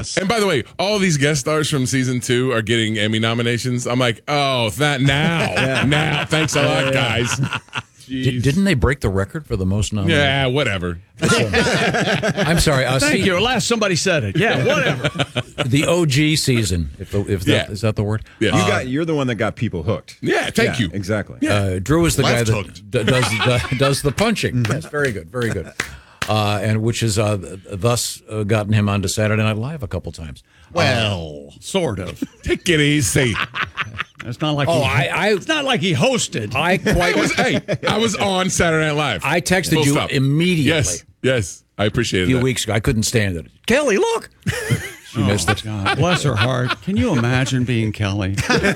Yes. And by the way, all these guest stars from season 2 are getting Emmy nominations. I'm like, oh, that now. Now. Thanks a lot, guys. Didn't they break the record for the most nominations? Yeah, whatever. I'm sorry. Thank you. Last somebody said it. Yeah, whatever. The OG season, is that the word? Yeah. You're the one that got people hooked. Yeah, thank you. Exactly. Drew is the guy Left that does the punching. Yes, very good, very good. And which has thus gotten him onto Saturday Night Live a couple times. Well, sort of. Take it easy. It's not like it's not like he hosted. I was on Saturday Night Live. I texted Full you stop. immediately. Yes. I appreciated A few that. weeks ago. I couldn't stand it. Kelly, look. She missed it. God, bless her heart. Can you imagine being Kelly?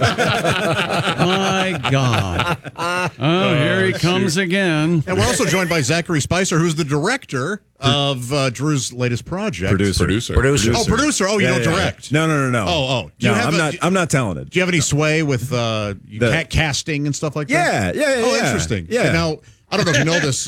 My God. Oh, here he comes again. And we're also joined by Zachary Spicer, who's the director of Drew's latest project. Producer. Oh, producer. Oh, you don't direct. No. Oh. Do you have I'm not talented. Do you have any sway with casting and stuff like that? Yeah. Oh, interesting. Yeah. And now, I don't know if you know this.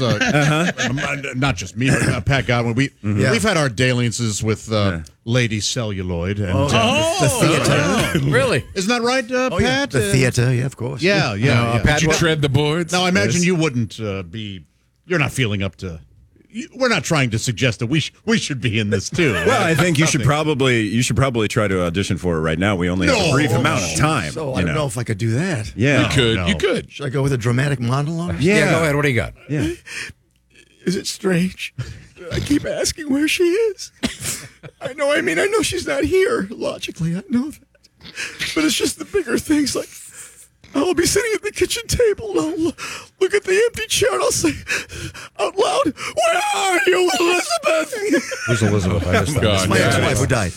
Not just me, but Pat Godwin. We've had our dalliances with Lady Celluloid. And, the theater. Really? isn't that right, Pat? The theater, yeah, of course. Yeah. Pat, you tread the boards. Now, I imagine you wouldn't be. You're not feeling up to. We're not trying to suggest that we should be in this too. Well, I think you should probably try to audition for it right now. We only have a brief amount of time. So I don't know if I could do that. Yeah, You could. Should I go with a dramatic monologue? Yeah, go ahead. What do you got? Yeah. Is it strange? I keep asking where she is. I know she's not here. Logically, I know that. But it's just the bigger things like I'll be sitting at the kitchen table and I'll look at the empty chair and I'll say out loud, "Where are you, Elizabeth?" Who's Elizabeth? I missed that. God. It's my ex-wife who died.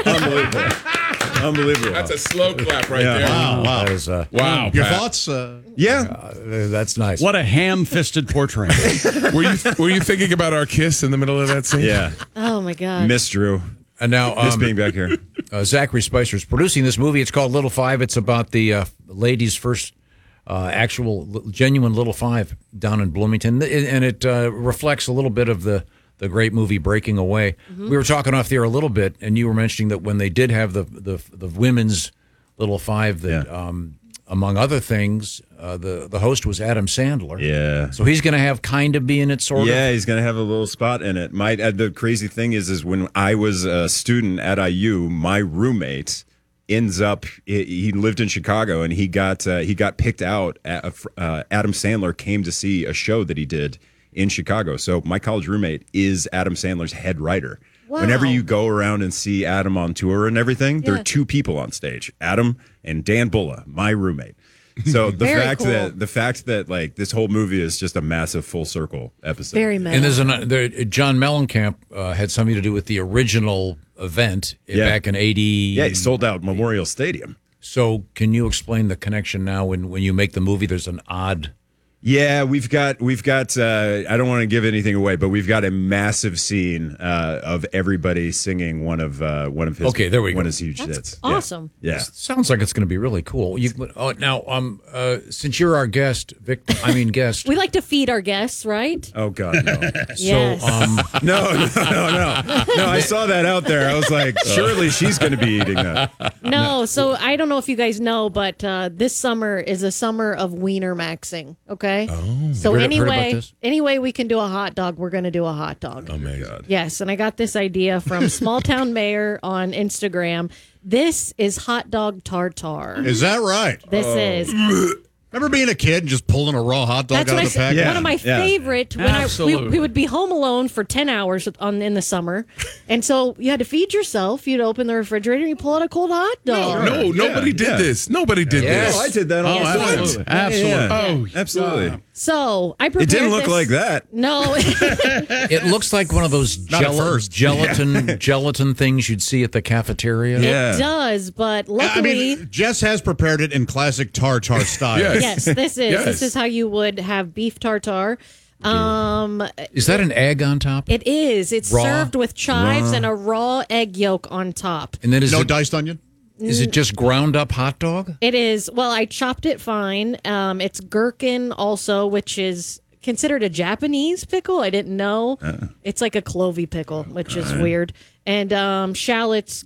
Unbelievable. That's a slow clap right there. Wow. That is, Wow. Your Pat. thoughts? Yeah. that's nice. What a ham-fisted portrait. Were you thinking about our kiss in the middle of that scene? Yeah. Oh, my God. Miss Drew. And now, Miss being back here. Zachary Spicer is producing this movie. It's called Little Five. It's about the lady's first genuine Little Five down in Bloomington, and it reflects a little bit of the great movie Breaking Away. We were talking off the air a little bit, and you were mentioning that when they did have the women's Little Five, that among other things, the host was Adam Sandler. Yeah. So he's going to have kind of be in it, sort of. Yeah, he's going to have a little spot in it. The crazy thing is when I was a student at IU, my roommate ends up. He lived in Chicago, and he got picked out. Adam Sandler came to see a show that he did in Chicago. So my college roommate is Adam Sandler's head writer. Wow. Whenever you go around and see Adam on tour and everything, there are two people on stage, Adam and Dan Bulla, my roommate. So the fact that like this whole movie is just a massive full circle episode. Very meta. And John Mellencamp had something to do with the original event back in 80. Yeah, he sold out Memorial Stadium. So can you explain the connection now when you make the movie? There's an odd. Yeah, we've got. I don't want to give anything away, but we've got a massive scene of everybody singing one of his. Okay, there we go. One of his huge That's hits. awesome. Yeah. Sounds like it's going to be really cool. Now, since you're our guest, guest. We like to feed our guests, right? Oh God, no. Yes. So, No. I saw that out there. I was like, surely she's going to be eating that. No, so I don't know if you guys know, but this summer is a summer of wiener maxing. Okay. Oh. So Heard about this? any way we can do a hot dog, we're going to do a hot dog. Oh, my God. Yes, and I got this idea from Small Town Mayor on Instagram. This is hot dog tartare. Is that right? This is. Remember being a kid and just pulling a raw hot dog That's out what of the pack? One of my favorite. When we would be home alone for 10 hours in the summer, and so you had to feed yourself. You'd open the refrigerator and you pull out a cold hot dog. No, nobody did this. Nobody did this. Oh, I did that all the time. Absolutely. Yeah. Absolutely. So I prepared It didn't look this. like that. No. it looks like one of those gelatin things you'd see at the cafeteria. Yeah. It does, but luckily, Jess has prepared it in classic tartare style. yes, this is. Yes. This is how you would have beef tartare. Is that an egg on top? It is. It's Raw? served with chives and a raw egg yolk on top. And then No diced onion? is it just ground up hot dog? It is. Well, I chopped it fine. It's gherkin also, which is considered a Japanese pickle. I didn't know. It's like a clovey pickle, which is weird. And shallots,